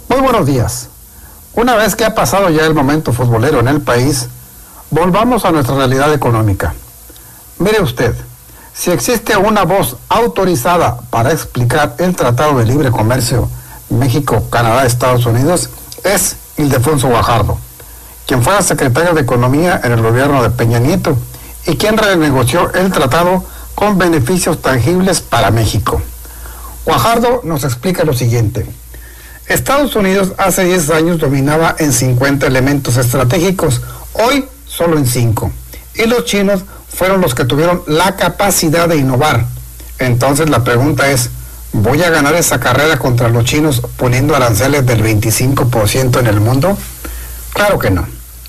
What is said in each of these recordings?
Muy buenos días. Una vez que ha pasado ya el momento futbolero en el país, volvamos a nuestra realidad económica. Mire usted, si existe una voz autorizada para explicar el Tratado de Libre Comercio México, Canadá, Estados Unidos, es Ildefonso Guajardo, quien fuera secretario de Economía en el gobierno de Peña Nieto y quien renegoció el tratado con beneficios tangibles para México. Guajardo nos explica lo siguiente. Estados Unidos hace 10 años dominaba en 50 elementos estratégicos, hoy solo en 5. Y los chinos fueron los que tuvieron la capacidad de innovar. Entonces la pregunta es, ¿voy a ganar esa carrera contra los chinos poniendo aranceles del 25% en el mundo? Claro que no.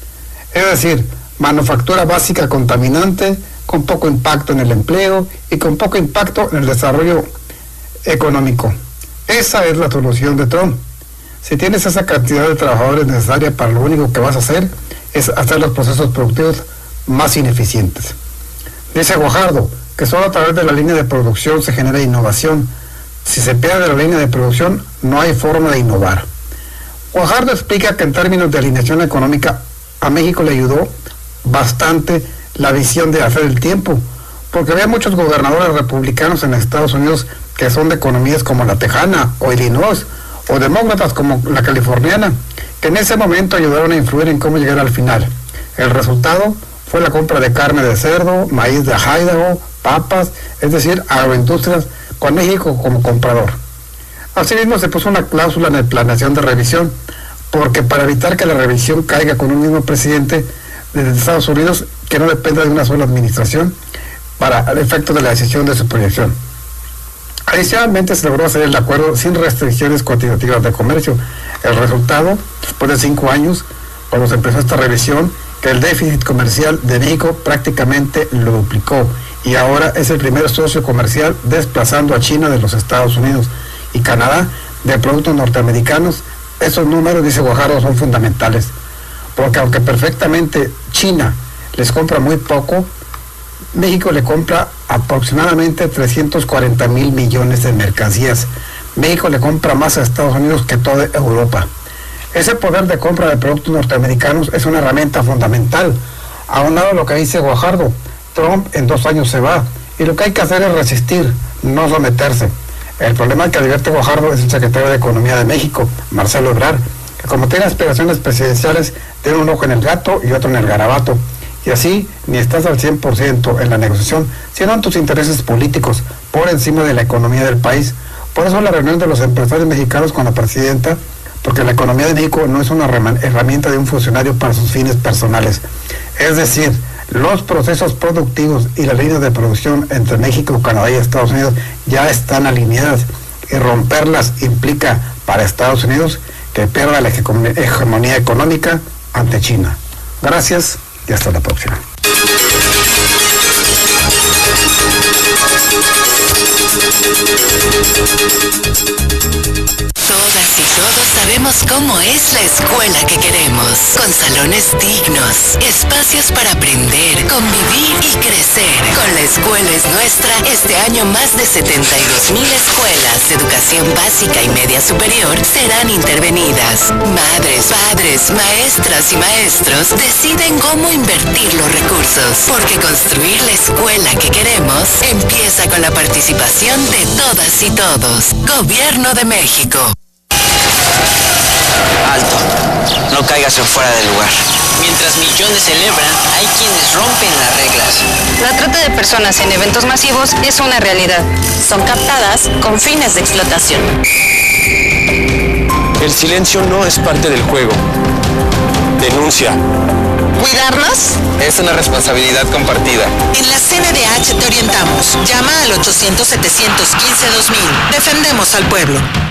Es decir, manufactura básica contaminante, con poco impacto en el empleo y con poco impacto en el desarrollo económico. Esa es la solución de Trump. Si tienes esa cantidad de trabajadores necesaria, para lo único que vas a hacer es hacer los procesos productivos más ineficientes. Dice Guajardo que solo a través de la línea de producción se genera innovación. Si se pierde la línea de producción, no hay forma de innovar. Guajardo explica que en términos de alineación económica, a México le ayudó bastante la visión de hacer el tiempo, porque había muchos gobernadores republicanos en Estados Unidos que son de economías como la tejana o Illinois, o demócratas como la californiana, que en ese momento ayudaron a influir en cómo llegar al final. El resultado fue la compra de carne de cerdo, maíz de Idaho, papas, es decir, agroindustrias, con México como comprador. Asimismo, se puso una cláusula en la planeación de revisión, porque para evitar que la revisión caiga con un mismo presidente de Estados Unidos, que no dependa de una sola administración, para el efecto de la decisión de su proyección. Adicionalmente, se logró hacer el acuerdo sin restricciones cuantitativas de comercio. El resultado, después de 5 años, cuando se empezó esta revisión, que el déficit comercial de México prácticamente lo duplicó y ahora es el primer socio comercial desplazando a China de los Estados Unidos y Canadá de productos norteamericanos. Esos números, dice Guajardo, son fundamentales, porque aunque perfectamente China les compra muy poco, México le compra aproximadamente 340 mil millones de mercancías. México le compra más a Estados Unidos que toda Europa. Ese poder de compra de productos norteamericanos es una herramienta fundamental. Aunado a lo que dice Guajardo, Trump en 2 años se va, y lo que hay que hacer es resistir, no someterse. El problema que advierte Guajardo es el secretario de Economía de México, Marcelo Ebrard, que como tiene aspiraciones presidenciales, tiene un ojo en el gato y otro en el garabato. Y así ni estás al 100% en la negociación, sino en tus intereses políticos, por encima de la economía del país. Por eso la reunión de los empresarios mexicanos con la presidenta, porque la economía de México no es una herramienta de un funcionario para sus fines personales. Es decir, los procesos productivos y las líneas de producción entre México, Canadá y Estados Unidos ya están alineadas, y romperlas implica para Estados Unidos que pierda la hegemonía económica ante China. Gracias y hasta la próxima. Todas y todos sabemos cómo es la escuela que queremos, con salones dignos, espacios para aprender, convivir y crecer. Con La Escuela es Nuestra, este año más de 72,000 escuelas de educación básica y media superior serán intervenidas. Madres, padres, maestras y maestros deciden cómo invertir los recursos, porque construir la escuela que queremos empieza con la participación de todas y todos. Gobierno de México. Alto, no caigas en fuera del lugar. Mientras millones celebran, hay quienes rompen las reglas. La trata de personas en eventos masivos es una realidad. Son captadas con fines de explotación. El silencio no es parte del juego. Denuncia. ¿Cuidarnos? Es una responsabilidad compartida. En la CNDH te orientamos. Llama al 800-715-2000. Defendemos al pueblo.